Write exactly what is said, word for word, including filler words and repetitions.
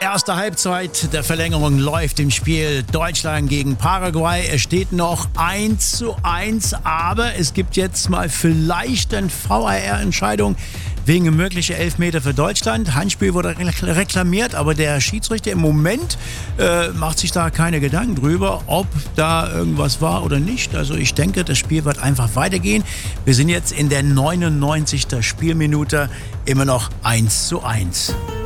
Erste Halbzeit der Verlängerung läuft im Spiel Deutschland gegen Paraguay. Es steht noch eins zu eins, aber es gibt jetzt mal vielleicht eine V A R-Entscheidung wegen möglicher Elfmeter für Deutschland. Handspiel wurde reklamiert, aber der Schiedsrichter im Moment äh, macht sich da keine Gedanken drüber, ob da irgendwas war oder nicht. Also ich denke, das Spiel wird einfach weitergehen. Wir sind jetzt in der neunundneunzigsten Spielminute, immer noch eins zu eins.